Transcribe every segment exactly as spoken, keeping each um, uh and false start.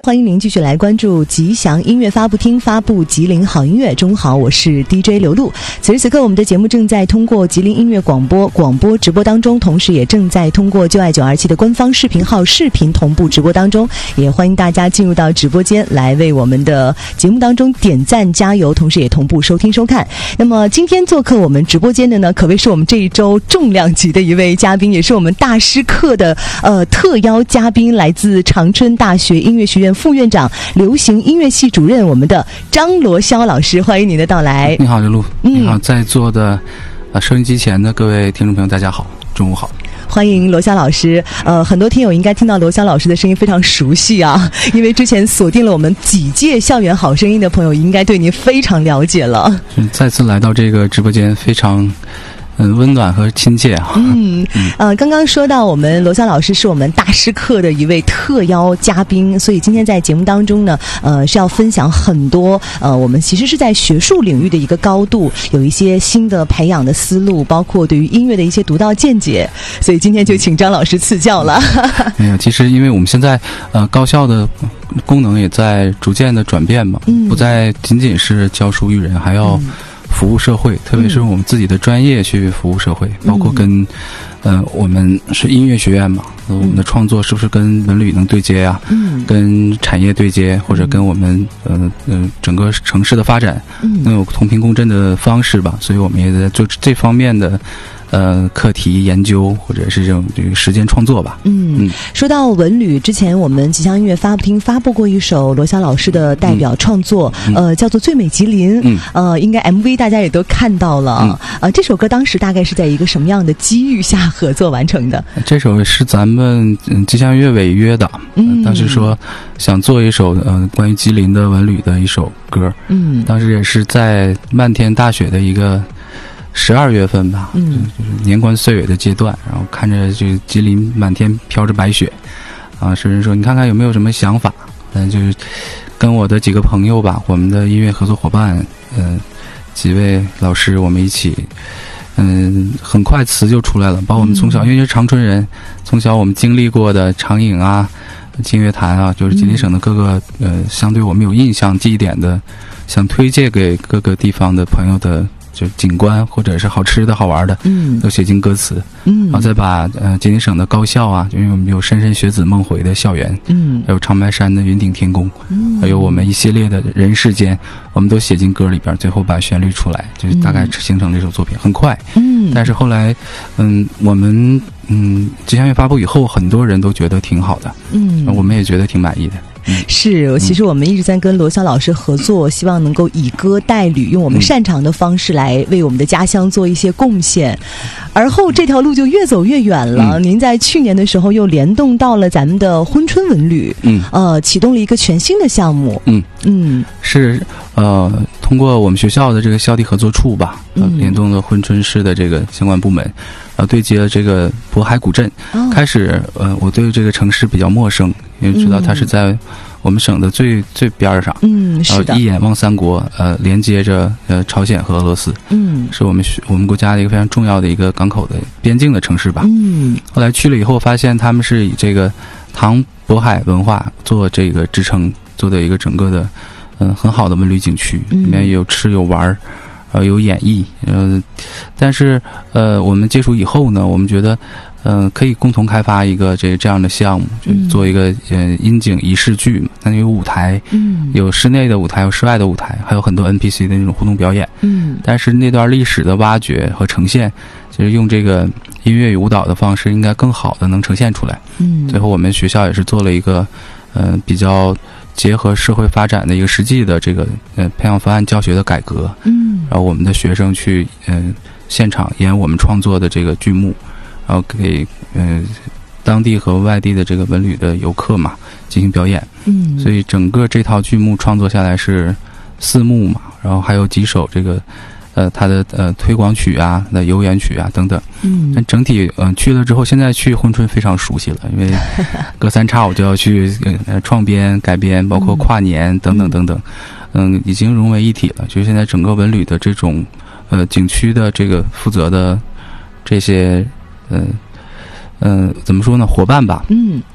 欢迎您继续来关注吉祥音乐发布厅，发布吉林好音乐。中午好，我是 D J 刘露。此时此刻我们的节目正在通过吉林音乐广播广播直播当中，同时也正在通过就爱九二七的官方视频号视频同步直播当中，也欢迎大家进入到直播间来为我们的节目当中点赞加油，同时也同步收听收看。那么今天做客我们直播间的呢，可谓是我们这一周重量级的一位嘉宾，也是我们大师课的呃特邀嘉宾，来自长春大学音乐学院副院长、流行音乐系主任，我们的张罗霄老师，欢迎您的到来。 你好，刘露。嗯，你好，在座的呃收音机前的各位听众朋友，大家好，中午好。 欢迎罗霄老师。呃，很多听友应该听到罗霄老师的声音非常熟悉啊，因为之前锁定了我们几届校园好声音的朋友，应该对您非常了解了。 再次来到这个直播间，非常嗯，温暖和亲切啊。 嗯，呃，刚刚说到我们罗霄老师是我们大师课的一位特邀嘉宾，所以今天在节目当中呢，呃，是要分享很多呃，我们其实是在学术领域的一个高度，有一些新的培养的思路，包括对于音乐的一些独到见解，所以今天就请张老师赐教了。 没有，其实因为我们现在呃高校的功能也在逐渐的转变嘛，嗯、不再仅仅是教书育人，还要、嗯服务社会，特别是我们自己的专业去服务社会，嗯、包括跟呃我们是音乐学院嘛，嗯、我们的创作是不是跟文旅能对接啊？嗯，跟产业对接，或者跟我们呃呃整个城市的发展，嗯、能有同频共振的方式吧？所以我们也在做这方面的呃课题研究，或者是这种这个实践创作吧。嗯嗯， 说到文旅，之前我们吉祥音乐发布厅发布过一首罗霄老师的代表创作，嗯、呃，叫做《最美吉林》。嗯，呃，应该 M V 大家也都看到了。嗯，呃，这首歌当时大概是在一个什么样的机遇下合作完成的？ 这首是咱们嗯吉祥音乐委约的，嗯、呃，当时说想做一首呃关于吉林的文旅的一首歌。嗯，当时也是在漫天大雪的一个十二月份吧，嗯，就是年关岁尾的阶段，然后看着这个吉林满天飘着白雪，啊，诗人说你看看有没有什么想法？嗯，就是跟我的几个朋友吧，我们的音乐合作伙伴，嗯、呃，几位老师，我们一起，嗯，很快词就出来了，把我们从小，因为是长春人，从小我们经历过的长影啊、金乐坛啊，就是吉林省的各个呃相对我们有印象记忆点的，想推荐给各个地方的朋友的。就景观或者是好吃的好玩的，嗯，都写进歌词，嗯，然后再把呃吉林省的高校啊，因为我们有莘莘学子梦回的校园，嗯，还有长白山的云顶天宫，嗯，还有我们一系列的人世间，我们都写进歌里边，最后把旋律出来，就是大概形成这首作品，很快，嗯，但是后来，嗯，我们嗯吉祥乐发布以后，很多人都觉得挺好的，嗯，我们也觉得挺满意的。 是，其实我们一直在跟罗霄老师合作，希望能够以歌代旅，用我们擅长的方式来为我们的家乡做一些贡献。而后这条路就越走越远了。嗯、您在去年的时候又联动到了咱们的珲春文旅，嗯，呃，启动了一个全新的项目。嗯嗯，是呃，通过我们学校的这个校地合作处吧，呃、联动了珲春市的这个相关部门。呃，对接了这个渤海古镇，哦、开始呃，我对这个城市比较陌生，因为知道它是在我们省的最、嗯、最边上，嗯，是的，然后一眼望三国，呃，连接着呃朝鲜和俄罗斯，嗯，是我们我们国家的一个非常重要的一个港口的边境的城市吧，嗯，后来去了以后，发现他们是以这个唐渤海文化做这个支撑，做的一个整个的嗯、呃、很好的文旅景区，里面有吃有玩。呃，有演绎，呃，但是呃，我们接触以后呢，我们觉得，呃，可以共同开发一个这这样的项目，就做一个呃音景仪式剧嘛，它有舞台，嗯，有室内的舞台，有室外的舞台，还有很多 N P C 的那种互动表演，嗯，但是那段历史的挖掘和呈现，就是用这个音乐与舞蹈的方式，应该更好的能呈现出来，嗯，最后我们学校也是做了一个，呃，比较。结合社会发展的一个实际的这个呃培养方案教学的改革，嗯，然后我们的学生去嗯、呃、现场演我们创作的这个剧目，然后给呃当地和外地的这个文旅的游客嘛进行表演，嗯，所以整个这套剧目创作下来是四幕嘛，然后还有几首这个呃它的呃推广曲啊、那游园曲啊等等，嗯，但整体嗯、呃、去了之后，现在去珲春非常熟悉了，因为隔三差五就要去呃创编改编，包括跨年等等等等，嗯，已经融为一体了。就是现在整个文旅的这种呃景区的这个负责的这些呃呃怎么说呢伙伴吧，嗯。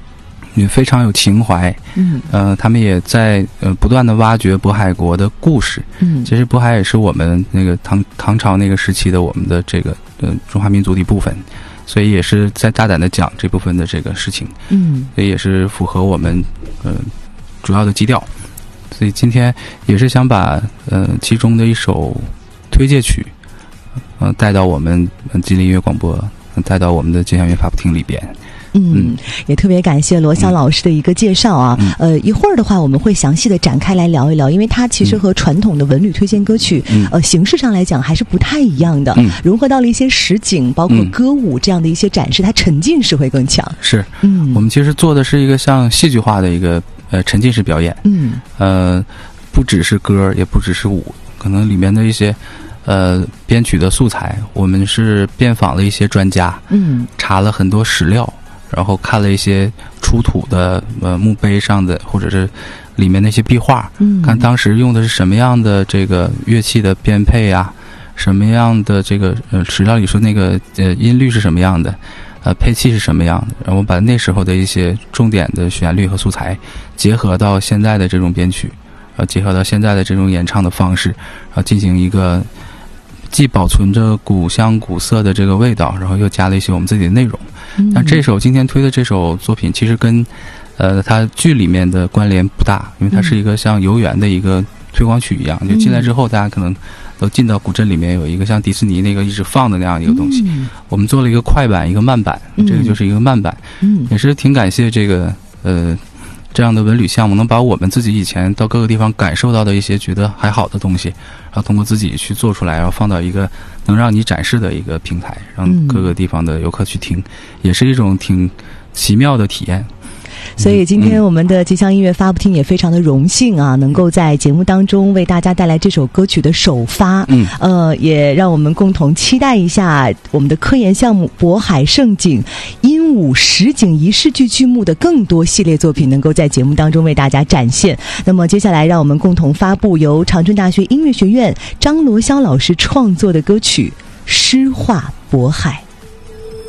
也非常有情怀。 嗯， 呃，他们也在呃不断的挖掘渤海国的故事。 嗯， 其实渤海也是我们那个唐唐朝那个时期的我们的这个呃中华民族的一部分，所以也是在大胆的讲这部分的这个事情。 嗯， 所以也是符合我们呃主要的基调。所以今天也是想把呃其中的一首推介曲，呃带到我们吉林音乐广播，带到我们的吉祥音乐发布厅里边。 嗯，也特别感谢罗翔老师的一个介绍啊。嗯、呃，一会儿的话我们会详细的展开来聊一聊，因为它其实和传统的文旅推荐歌曲，嗯、呃，形式上来讲还是不太一样的。嗯，融合到了一些实景，包括歌舞这样的一些展示，它沉浸式会更强。 是，嗯，我们其实做的是一个像戏剧化的一个呃沉浸式表演。嗯，呃，不只是歌，也不只是舞，可能里面的一些。呃，编曲的素材，我们是遍访了一些专家，嗯，查了很多史料，然后看了一些出土的呃墓碑上的，或者是里面那些壁画，嗯，看当时用的是什么样的这个乐器的编配啊，什么样的这个呃史料里说那个呃音律是什么样的，呃配器是什么样的，然后把那时候的一些重点的旋律和素材结合到现在的这种编曲，呃结合到现在的这种演唱的方式，然后进行一个。既保存着古香古色的这个味道，然后又加了一些我们自己的内容。嗯、但这首今天推的这首作品，其实跟呃它剧里面的关联不大，因为它是一个像游园的一个推广曲一样，嗯、就进来之后，大家可能都进到古镇里面有一个像迪士尼那个一直放的那样一个东西。嗯、我们做了一个快板，一个慢板，这个就是一个慢板。嗯，也是挺感谢这个呃。这样的文旅项目能把我们自己以前到各个地方感受到的一些觉得还好的东西，然后通过自己去做出来，然后放到一个能让你展示的一个平台，让各个地方的游客去听，嗯、也是一种挺奇妙的体验。 所以今天我们的吉祥音乐发布厅也非常的荣幸啊，能够在节目当中为大家带来这首歌曲的首发。嗯，呃，也让我们共同期待一下我们的科研项目渤海盛景音舞实景仪式剧剧目的更多系列作品能够在节目当中为大家展现。那么接下来让我们共同发布由长春大学音乐学院张罗霄老师创作的歌曲《诗画渤海》。